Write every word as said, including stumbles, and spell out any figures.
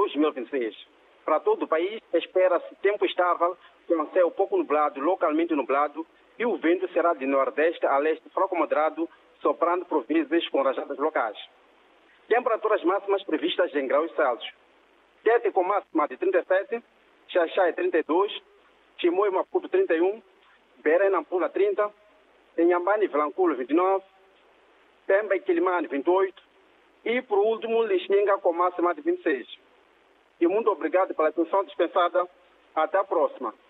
dois mil e vinte e seis. Para todo o país, espera-se tempo estável, com céu pouco nublado, localmente nublado, e o vento será de nordeste a leste fraco moderado, soprando por vezes com rajadas locais. Temperaturas máximas previstas em graus Celsius. Tete com máxima de trinta e sete, Xaxai trinta e dois, Chimoio e Maputo trinta e um, Beira e Nampula trinta, Inhambane e Vilanculo vinte e nove, Pemba e Quilimane vinte e oito e, por último, Lixinga com máxima de vinte e seis. E muito obrigado pela atenção dispensada. Até a próxima.